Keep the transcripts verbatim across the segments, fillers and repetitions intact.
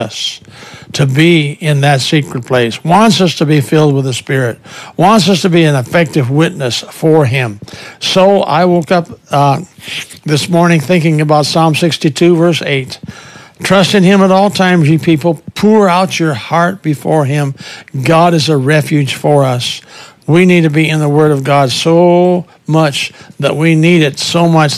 us to be in that secret place, wants us to be filled with the Spirit, wants us to be an effective witness for Him. So I woke up uh, this morning thinking about Psalm sixty-two, verse eight. Trust in Him at all times, ye people. Pour out your heart before Him. God is a refuge for us. We need to be in the Word of God so much that we need it so much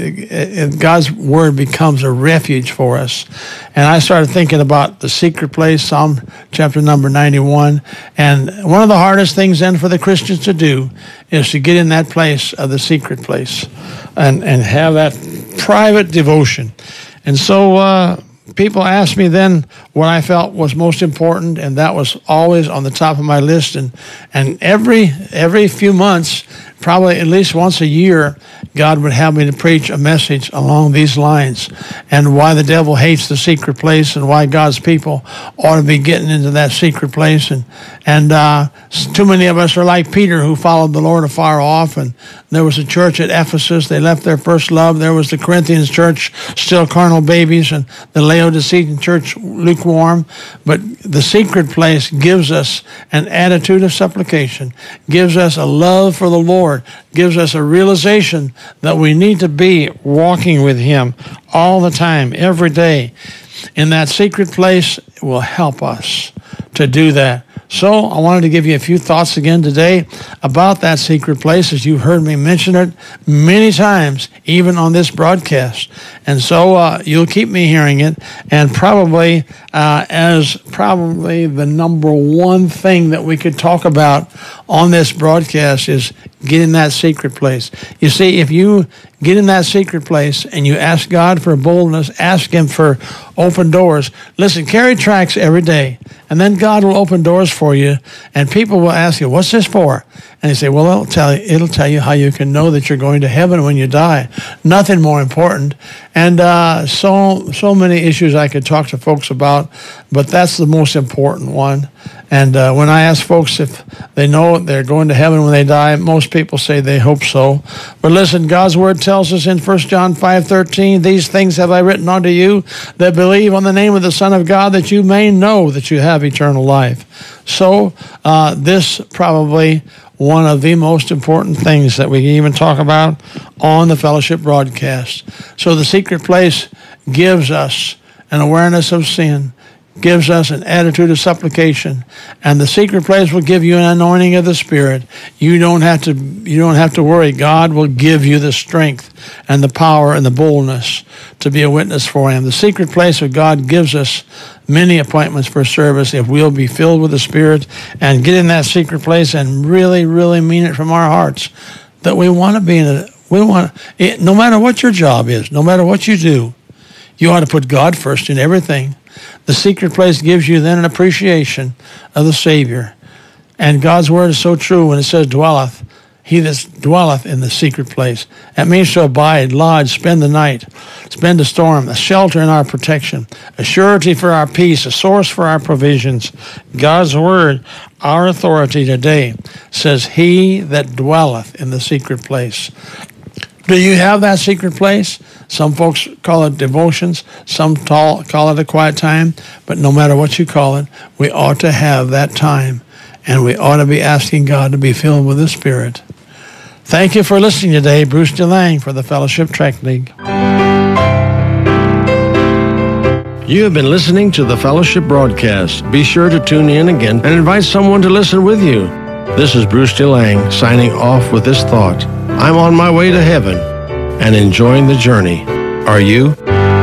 that God's Word becomes a refuge for us. And I started thinking about the secret place, Psalm chapter number ninety-one. And one of the hardest things then for the Christians to do is to get in that place of the secret place and, and have that private devotion. And so uh, people asked me then what I felt was most important, and that was always on the top of my list. And and every every few months, probably at least once a year, God would have me to preach a message along these lines, and why the devil hates the secret place, and why God's people ought to be getting into that secret place. And and uh, too many of us are like Peter, who followed the Lord afar off. And there was a church at Ephesus; they left their first love. There was the Corinthians church, still carnal babies, and the Laodicean church, lukewarm. But the secret place gives us an attitude of supplication, gives us a love for the Lord, gives us a realization that we need to be walking with Him all the time, every day. In that secret place will help us to do that. So I wanted to give you a few thoughts again today about that secret place, as you've heard me mention it many times, even on this broadcast. And so uh, you'll keep me hearing it, and probably uh, as probably the number one thing that we could talk about on this broadcast is get in that secret place. You see, if you get in that secret place and you ask God for boldness, ask Him for open doors. Listen, carry tracts every day, and then God will open doors for you, and people will ask you, what's this for? And you say, well, it'll tell you, it'll tell you how you can know that you're going to heaven when you die. Nothing more important. And uh, so so many issues I could talk to folks about, but that's the most important one. And uh, when I ask folks if they know they're going to heaven when they die, most people say they hope so. But listen, God's Word tells us in First John five thirteen, these things have I written unto you that believe on the name of the Son of God, that you may know that you have eternal life. So uh, this probably one of the most important things that we can even talk about on the fellowship broadcast. So the secret place gives us an awareness of sin, gives us an attitude of supplication, and the secret place will give you an anointing of the Spirit. You don't have to you don't have to worry. God will give you the strength and the power and the boldness to be a witness for Him. The secret place of God gives us many appointments for service if we'll be filled with the Spirit and get in that secret place and really, really mean it from our hearts that we want to be in it. We want it, no matter what your job is, no matter what you do, you ought to put God first in everything. The secret place gives you then an appreciation of the Savior. And God's Word is so true when it says dwelleth, he that dwelleth in the secret place. That means to abide, lodge, spend the night, spend the storm, a shelter in our protection, a surety for our peace, a source for our provisions. God's Word, our authority today, says he that dwelleth in the secret place. Do you have that secret place? Some folks call it devotions. Some call it a quiet time. But no matter what you call it, we ought to have that time. And we ought to be asking God to be filled with the Spirit. Thank you for listening today. Bruce DeLang for the Fellowship Tract League. You have been listening to the Fellowship broadcast. Be sure to tune in again and invite someone to listen with you. This is Bruce DeLang signing off with this thought. I'm on my way to heaven and enjoying the journey. Are you?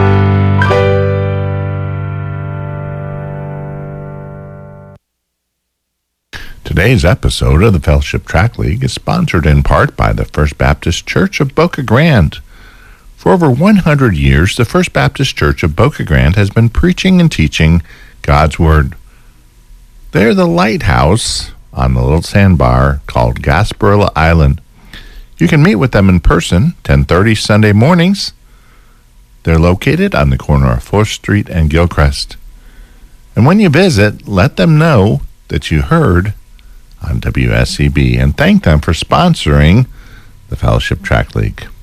Today's episode of the Fellowship Tract League is sponsored in part by the First Baptist Church of Boca Grande. For over one hundred years, the First Baptist Church of Boca Grande has been preaching and teaching God's Word. They're the lighthouse on the little sandbar called Gasparilla Island. You can meet with them in person, ten thirty Sunday mornings. They're located on the corner of fourth Street and Gilchrist. And when you visit, let them know that you heard on W S C B and thank them for sponsoring the Fellowship Tract League.